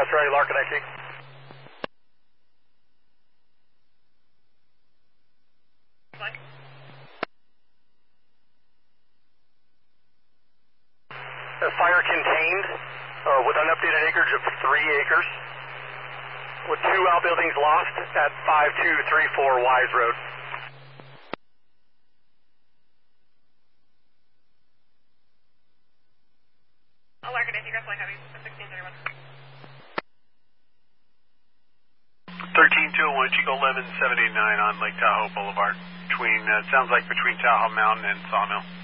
ready, Larkin XE. Fire contained with unupdated acreage of 3 acres, with 2 outbuildings lost at 5234 Wise Road. Larkin, if you guys like heavy, 1631. 13-201, Chico 11789 on Lake Tahoe Boulevard, sounds like between Tahoe Mountain and Sawmill.